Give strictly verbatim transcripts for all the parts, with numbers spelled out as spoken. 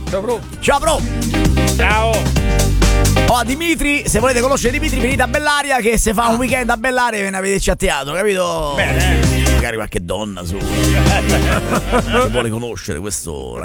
Ciao bro. Ciao bro. Ciao. Oh, Dimitri, se volete conoscere Dimitri venite a Bellaria, che se fa un weekend a Bellaria viene a vederci a teatro, capito? Bene. Magari qualche donna su che vuole conoscere questo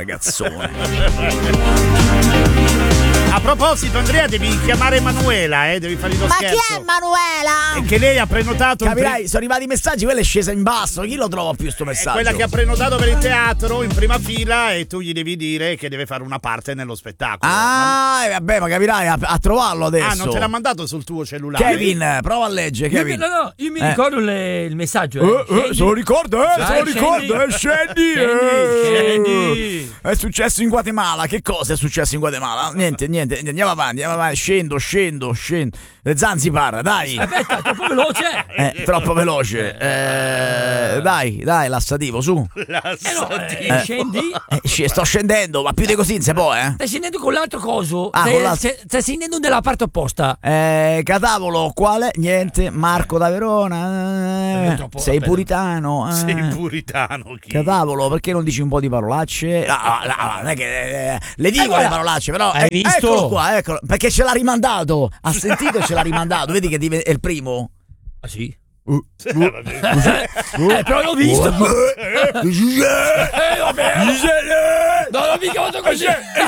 ragazzone. A proposito, Andrea, devi chiamare Emanuela, eh? Devi fargli lo Ma scherzo. chi è Emanuela? E che lei ha prenotato. Capirai, un sono arrivati i messaggi, quella è scesa in basso. Chi lo trova più sto È messaggio? quella che ha prenotato per il teatro in prima fila e tu gli devi dire che deve fare una parte nello spettacolo. Ah, ma... eh, vabbè, ma capirai a, a trovarlo adesso. Ah, non te l'ha mandato sul tuo cellulare? Kevin, prova a leggere, Kevin. Io, no, no, io mi Eh. ricordo le- il messaggio. Eh, Eh. eh, se lo ricordo, eh, Dai, se lo ricordo, eh, scendi. scendi, eh. Scendi. È successo in Guatemala, che cosa è successo in Guatemala? Niente, niente, niente, andiamo avanti, andiamo avanti, scendo, scendo, scendo. Le Zanzibar, dai. Aspetta, troppo veloce. Eh, troppo veloce. Eh, dai, dai, lassativo, su. Eh no, eh, Eh. scendi. Eh, sc- sto scendendo, ma più di così non si può, eh. Stai scendendo con l'altro coso. Ah, stai, con l'altro- stai- stai scendendo nella parte opposta. Eh, Catavolo, quale? Niente, Marco da Verona. eh, Eh, troppo- sei aspetta. puritano. Eh. Sei puritano, chi? Catavolo, perché non dici un po' di parolacce? Ah, ah, ah, non è che eh, le dico Allora, le parolacce, però hai eh, visto? eccolo qua, eccolo, perché ce l'ha rimandato. Ha sentito e ce l'ha rimandato. Vedi che div- è il primo. Ah sì? Uh, Eh, però l'ho visto. Eh, vabbè. No, non mica vado così.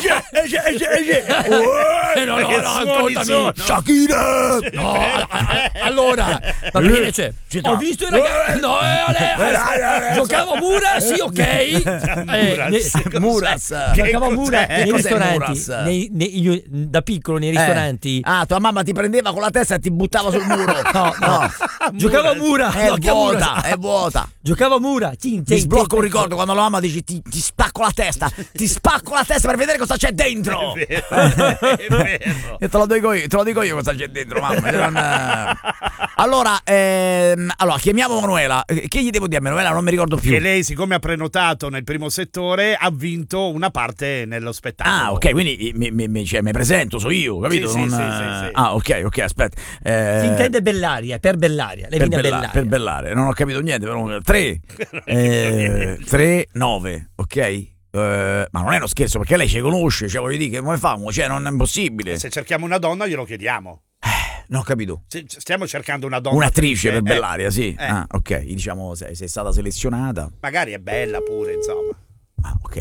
Eh, no, no, Che no, suoni ascoltami. sono? Shakira! No, allora, va bene, cioè, ho visto i ragazzi. No, eh, Ale, giocavo Mura, sì, ok. Eh, ne- Muras. Giocavo Mura Che nei cos'è ristoranti. Muras? Nei- nei- io, da piccolo nei ristoranti. Ah, tua mamma ti prendeva con la testa e ti buttava sul muro. No, no. Giocavo a Mura. È no, che a Mura? vuota, è vuota. Giocavo a Mura. Tin, Ti tin, sblocco tin, un ricordo quando la mamma dice ti, ti spacco la testa, ti spacco la testa per vedere cosa c'è dentro. È vero, è vero. E te lo dico io, te lo dico io cosa c'è dentro, mamma. Cioè, non, eh. Allora, ehm, allora, chiamiamo Manuela. Eh, Che gli devo dire a Manuela? Non mi ricordo più. Che lei, siccome ha prenotato nel primo settore, ha vinto una parte nello spettacolo. Ah, ok, quindi mi, mi, mi, cioè, mi presento, so io, capito? Sì, Non, sì, sì, eh, sì, sì. Ah, ok, ok, aspetta. Eh, Si intende Bellaria, per Bellaria. Lei per, viene a bella- Bellaria. per bellare, non ho capito niente, però tre, eh, tre, nove, ok? Eh, ma non è uno scherzo, perché lei ci conosce, cioè voglio dire, che come famo? Cioè, non è impossibile. Se cerchiamo una donna, glielo chiediamo. Non ho capito. Se- Stiamo cercando una donna. Un'attrice per eh, Bellaria, sì. eh. Ah, ok, diciamo, sei, sei stata selezionata. Magari è bella pure, insomma. Ah, ok.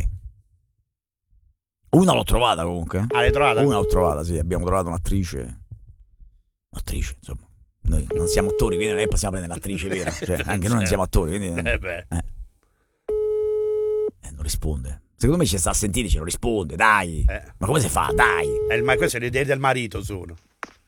Una l'ho trovata comunque. Ah, l'hai trovata? Una l'ho trovata, sì, abbiamo trovato un'attrice. Un'attrice, insomma. Noi non siamo attori, quindi non è che possiamo prendere l'attrice vera. Cioè, anche noi non siamo attori, quindi. Eh beh. Eh. Eh, non risponde. Secondo me ci sta a sentire, ce lo risponde, dai. Eh. Ma come si fa? Dai. È il, ma queste sono le idee del marito, sono.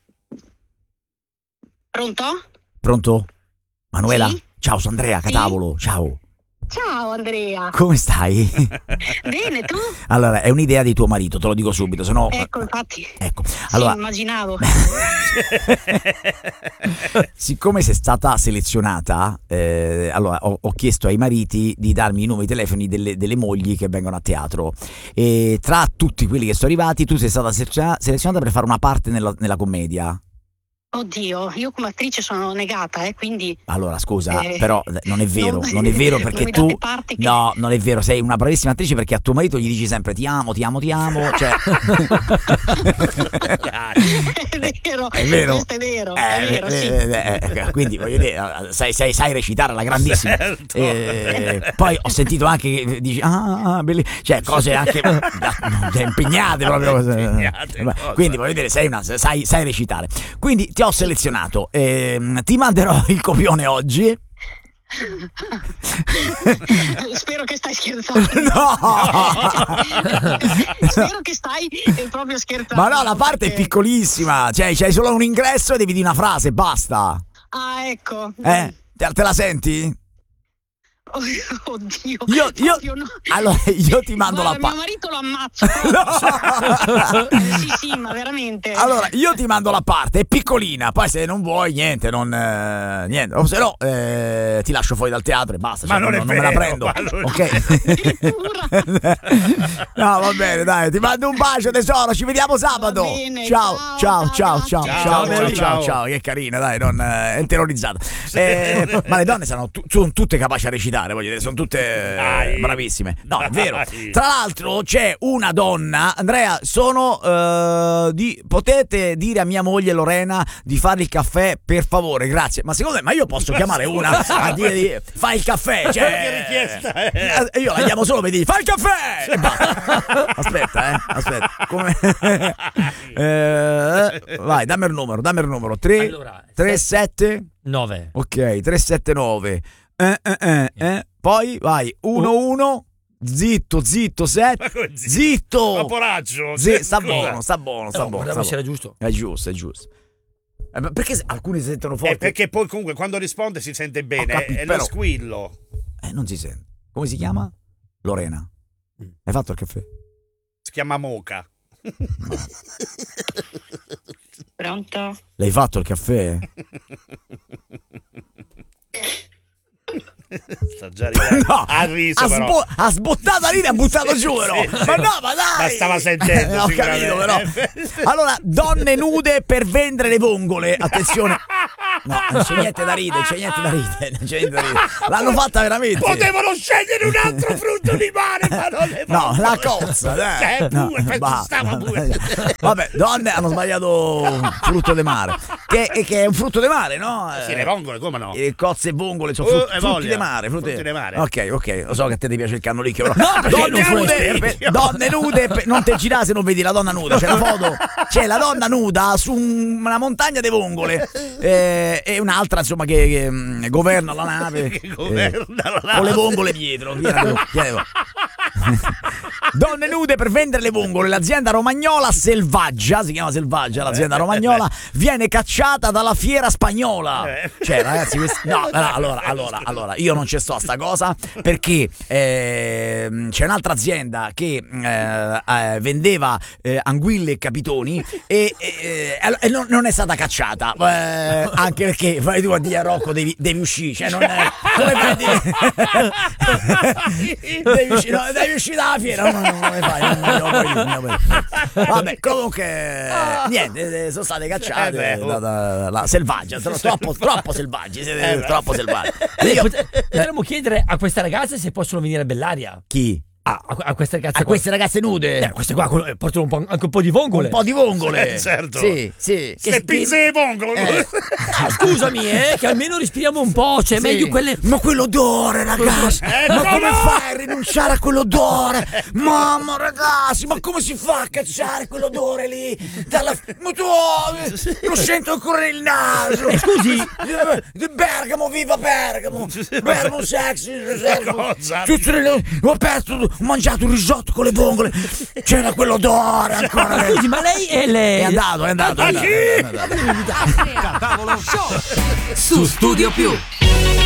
Pronto? Pronto? Manuela? Sì? Ciao, sono Andrea Catavolo. Ciao. Ciao Andrea. Come stai? Bene, tu? Allora, è un'idea di tuo marito, te lo dico subito, se no. Ecco, infatti. Ecco. Sì, Allora, immaginavo. siccome sei stata selezionata, eh, allora ho, ho chiesto ai mariti di darmi i numeri di telefoni delle, delle mogli che vengono a teatro. E tra tutti quelli che sono arrivati, tu sei stata seleziona- selezionata per fare una parte nella, nella commedia. Oddio, io come attrice sono negata, eh, quindi... Allora, scusa, Eh, però eh, non è vero, non- non è vero non perché mi tu. date parte che- No, non è vero, sei una bravissima attrice perché a tuo marito gli dici sempre ti amo, ti amo, ti amo. Cioè. è vero, È vero. questo è vero, Eh, è vero, sì. eh, eh, eh, quindi voglio dire, eh, sai, sai, sai recitare alla grandissima. Certo. Eh, poi ho sentito anche che dici, ah, belli-", cioè cose anche da, da impegnate proprio. Impegnate, Vabbè, cosa? quindi voglio dire, sei una, sai, sai recitare. Quindi ti ho selezionato. ehm, ti manderò il copione oggi. Spero che stai scherzando. No! Spero che stai eh, proprio scherzando. Ma no, la parte è perché- piccolissima. Cioè, c'hai solo un ingresso e devi dire una frase, basta. Ah, ecco. Eh? Te, te la senti? Oddio. Io, io, proprio no. allora, io ti mando Guarda, la mio parte. marito lo ammazza. No! Sì, sì, ma veramente. Allora, io ti mando la parte, è piccolina, poi se non vuoi niente, non eh, niente, o se no eh, ti lascio fuori dal teatro e basta, Ma cioè, non è non, non me la vero, prendo. ma non è Ok. No, va bene, dai, ti mando un bacio tesoro, ci vediamo sabato. Va bene, ciao, ciao, ciao, ciao, ciao, ciao, grazie. ciao, Ciao, ciao, ciao. ciao, che carina, dai, non eh, è terrorizzata. Eh, ma le donne sono, tu- sono tutte capaci a recitare. fare, voglio dire, sono tutte Dai. bravissime. No, è vero. Dai. Tra l'altro c'è una donna, Andrea, sono eh, di potete dire a mia moglie Lorena di fare il caffè, per favore, grazie. Ma secondo me, ma io posso chiamare una a dire di fai il caffè, cioè Che richiesta è? eh, io la chiamo solo per dire fai il caffè. E basta. Aspetta, eh, aspetta. Come eh, vai, dammi il numero, dammi il numero. tre Allora, tre sette nove. Ok, tre sette nove. Eh, eh, eh, eh. Poi vai uno uno. Zitto, zitto, set. Ma come zitto? Zitto. Ma poraggio. Zi- sta Scusa. buono, sta buono, sta No, buono. guardavo sta se era buono. giusto. È giusto, è giusto. Eh, ma perché se- alcuni si sentono forti? Eh, perché poi comunque quando risponde si sente bene, Ho capito, è però. lo squillo. Eh, non si sente. Come si chiama? Lorena. Hai fatto il caffè? Si chiama Moca. Pronto? L'hai fatto il caffè? Sta già ridendo. No, Ha riso ha, però. sbo- ha sbottato a ridere e ha buttato Sì, giù, però. sì, sì. Ma no, ma dai! Ma stava sentendo, Eh, ho capito, però. sicuramente. Allora, donne nude per vendere le vongole. Attenzione. No, non c'è niente da ridere, c'è niente da ridere, non c'è niente da ridere. L'hanno fatta veramente. Potevano scegliere un altro frutto di mare, ma non le No, vongole. la cozza, dai. Eh, No, pure, penso basta. stava pure. Vabbè, donne hanno sbagliato un frutto di mare. Che, che è un frutto di mare, no? Sì, le vongole, come no? Eh, cozze e vongole sono Oh, frutti, e frutti voglia. di mare, frutti Frutti di mare. Ok, ok, lo so che a te ti piace il cannolicchio, però. No, donne non nude, questo. per- donne nude, per- non te girare se non vedi la donna nuda, c'è la foto. C'è la donna nuda su un- una montagna di vongole eh, e un'altra insomma che, che, mh, governa la nave Che governa la nave. con le vongole dietro. Vieni, vieni. Donne nude per vendere le vongole. L'azienda romagnola Selvaggia, si chiama Selvaggia l'azienda romagnola, viene cacciata dalla fiera spagnola. Cioè ragazzi, questi- no, no, allora, allora, allora io non ci sto a sta cosa perché ehm, c'è un'altra azienda che eh, eh, vendeva eh, anguille e capitoni e, e- e- e non, non è stata cacciata, eh, anche perché fai tu a dire a Rocco devi, devi uscire, cioè non è come fai a dire devi uscire, no, devi uscire dalla fiera, no, no, non le fai, non, non, non, non, non, non. Vabbè, comunque niente, sono state cacciate Eh beh, da, da- la Selvaggia, sono troppo, troppo selvaggi, siete Eh beh. troppo selvaggi. Eh, Io- pot- Potremmo chiedere a queste ragazze se possono venire a Bellaria. chi? A, a- a queste ragazze A qua. queste ragazze nude? Eh, queste qua eh, portano un po', anche un po' di vongole. Un po' di vongole. Eh, certo. Sì, sì. Che pizze di vongole. Eh. Ah, scusami, eh, che almeno respiriamo un po'. Cioè, Sì. meglio quelle. Ma quell'odore, ragazzi! Eh, ma no, come no! fai a rinunciare a quell'odore? Mamma, ragazzi, ma come si fa a cacciare quell'odore lì? Dalla... Ma tu, lo sento ancora nel naso! Scusi? Di Bergamo, viva Bergamo! Bergamo sexy! Cosa? Tutte le... Ho aperto, ho mangiato un risotto con le vongole, c'era quell'odore ancora. Scusi, ma lei è le. È andato, è andato. È andato, è andato, è andato. Su Studio Più.